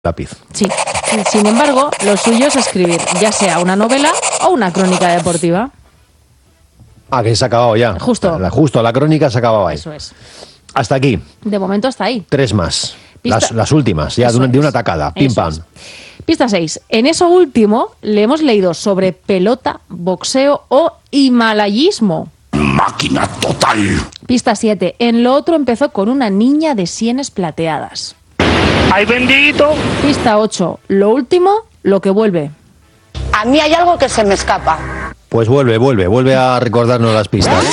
lápiz. Sí. Sin embargo, lo suyo es escribir, ya sea una novela o una crónica deportiva. Ah, que se ha acabado ya. Justo. La crónica se ha acabado ahí. Eso es. Hasta aquí. De momento hasta ahí. 3 más. Las últimas, ya de una tacada. Pim pam. Pista 6. En eso último le hemos leído sobre pelota, boxeo o himalayismo. Máquina total. Pista 7. En lo otro empezó con una niña de sienes plateadas. ¡Ay, bendito! Pista 8. Lo último, lo que vuelve. A mí hay algo que se me escapa. Pues vuelve a recordarnos las pistas.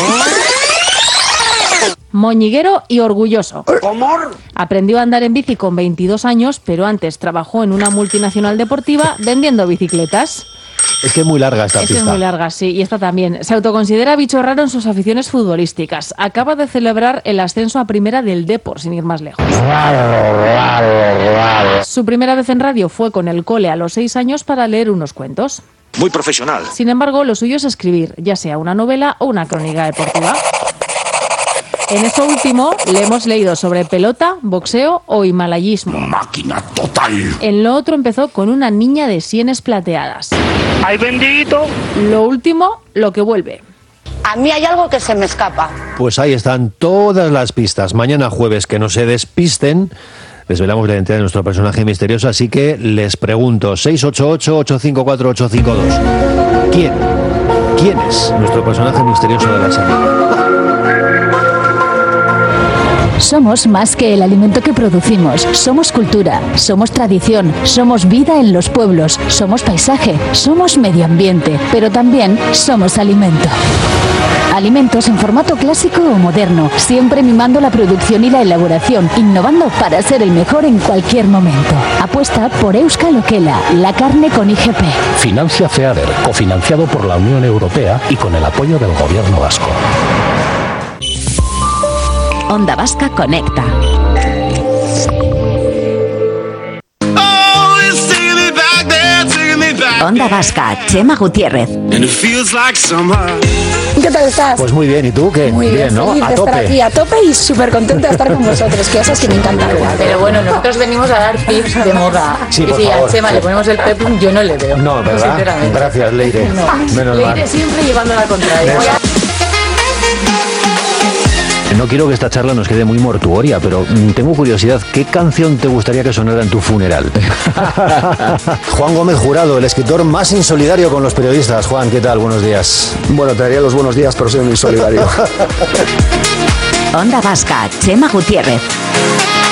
Moñiguero y orgulloso. ¿Cómo? Aprendió a andar en bici con 22 años, pero antes trabajó en una multinacional deportiva vendiendo bicicletas. Es que es muy larga esta Esta pista. es muy larga, sí, y esta también. Se autoconsidera bicho raro en sus aficiones futbolísticas. Acaba de celebrar el ascenso a primera del Depor, sin ir más lejos. Su primera vez en radio fue con el cole a los 6 años para leer unos cuentos. Muy profesional. Sin embargo, lo suyo es escribir, ya sea una novela o una crónica deportiva. En eso último, le hemos leído sobre pelota, boxeo o himalayismo. Máquina total. En lo otro empezó con una niña de sienes plateadas. ¡Ay, bendito! Lo último, lo que vuelve. A mí hay algo que se me escapa. Pues ahí están todas las pistas. Mañana jueves, que no se despisten, desvelamos la identidad de nuestro personaje misterioso, así que les pregunto, 688-854-852. ¿Quién es nuestro personaje misterioso de la semana? Somos más que el alimento que producimos. Somos cultura, somos tradición, somos vida en los pueblos, somos paisaje, somos medio ambiente, pero también somos alimento. Alimentos en formato clásico o moderno, siempre mimando la producción y la elaboración, innovando para ser el mejor en cualquier momento. Apuesta por Euskal Okela, la carne con IGP. Financia FEADER, cofinanciado por la Unión Europea y con el apoyo del Gobierno vasco. Onda Vasca Conecta. Onda Vasca, Chema Gutiérrez. ¿Qué tal estás? Pues muy bien, ¿y tú qué? Muy bien, ¿no? feliz A de estar tope. aquí a tope y súper contenta de estar con vosotros, que eso es que me encanta. Pero bueno, nosotros venimos a dar tips de moda. Sí, y por si favor, a Chema sí. le ponemos el peplum, yo no le veo. No, ¿verdad? Sinceramente. Gracias, Leire. No. Menos Leire mal. siempre llevando la contraria. No quiero que esta charla nos quede muy mortuoria, pero tengo curiosidad, ¿qué canción te gustaría que sonara en tu funeral? Juan Gómez Jurado, el escritor más insolidario con los periodistas. Juan, ¿qué tal? Buenos días. Bueno, te daría los buenos días, pero soy un insolidario. Onda Vasca, Chema Gutiérrez.